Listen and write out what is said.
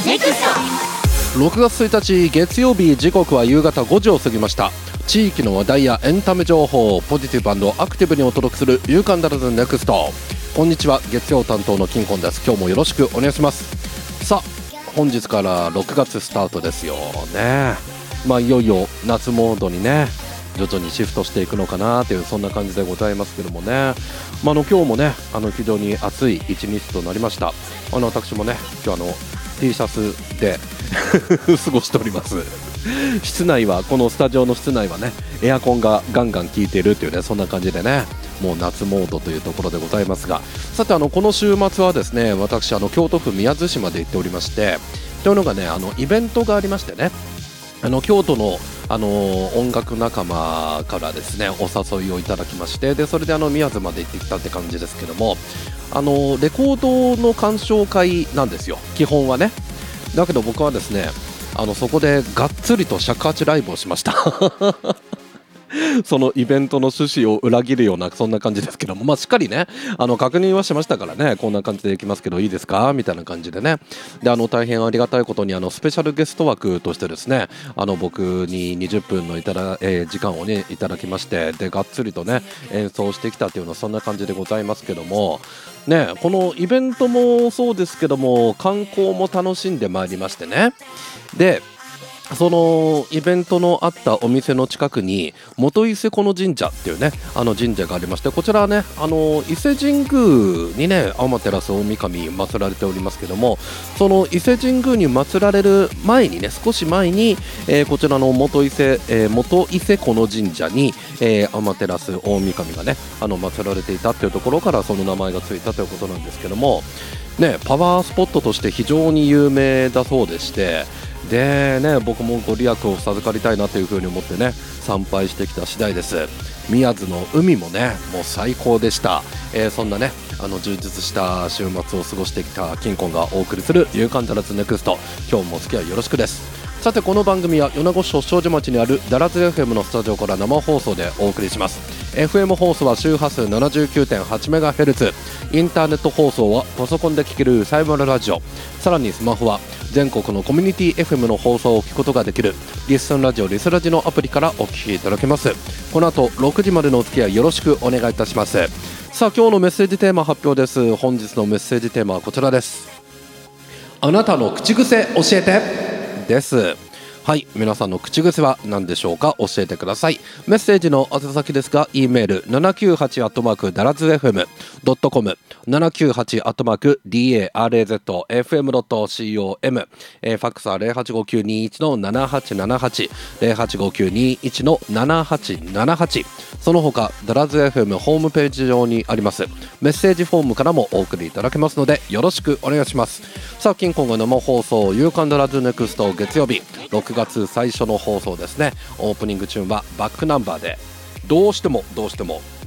ネクスト。 6月1日月曜日、時刻は夕方5時を過ぎました。地域の話題やエンタメ情報をポジティブ&アクティブにお届けする夕刊だらずネクスト。こんにちは、月曜担当の金婚です。今日もよろしくお願いします。さあ、本日から6月スタートですよね。いよいよ夏モードにね徐々にシフトしていくのかなという、そんな感じでございますけどもね。今日もね非常に暑い一日となりました。私もね今日T シャツで過ごしております。室内は、このスタジオの室内はねエアコンがガンガン効いているというね、そんな感じでね、もう夏モードというところでございますが、さてこの週末はですね、私京都府宮津市まで行っておりまして、というのがねイベントがありましてね、京都の音楽仲間からですねお誘いをいただきまして、でそれで宮津まで行ってきたって感じですけども、レコードの鑑賞会なんですよ、基本はね。だけど僕はですねそこでがっつりと尺八ライブをしましたそのイベントの趣旨を裏切るような、そんな感じですけども、しっかりね確認はしましたからね、こんな感じでいきますけどいいですかみたいな感じでね。で大変ありがたいことにスペシャルゲスト枠としてですね僕に20分の時間をねいただきまして、でがっつりとね演奏してきたというのはそんな感じでございますけどもね。このイベントもそうですけども、観光も楽しんでまいりましてね。でそのイベントのあったお店の近くに元伊勢この神社っていうね神社がありまして、こちらはね伊勢神宮にね天照大神祀られておりますけども、その伊勢神宮に祀られる前にね、少し前に、こちらの元伊勢この神社に、天照大神がね祀られていたっていうところからその名前がついたということなんですけどもね、パワースポットとして非常に有名だそうでして、でね、僕もご利益を授かりたいなというふうに思ってね参拝してきた次第です。宮津の海もねもう最高でした。そんなね充実した週末を過ごしてきた金婚がお送りする夕刊だらずネクスト、今日もお付き合いよろしくです。さて、この番組は米子市正寺町にあるだらず FM のスタジオから生放送でお送りします。 FM 放送は周波数 79.8MHz、 インターネット放送はパソコンで聴けるサイバルラジオ、さらにスマホは全国のコミュニティ FM の放送を聞くことができるリッスンラジオリスラジのアプリからお聞きいただけます。この後6時までのお付き合いよろしくお願いいたします。さあ、今日のメッセージテーマ発表です。本日のメッセージテーマはこちらです。あなたの口癖教えてです。はい、皆さんの口癖は何でしょうか、教えてください。メッセージの宛先ですが、 E メール 798 ダラズ FM.com、 798-DARAZFM.com、 ファックスは 085-921-7878 085-921-7878、その他ダラズ FM ホームページ上にありますメッセージフォームからもお送りいただけますのでよろしくお願いします。さあ、金婚が生放送夕刊ダラズネクスト月曜日6月最初の放送ですね。オープニングチューンはバックナンバーでどうしても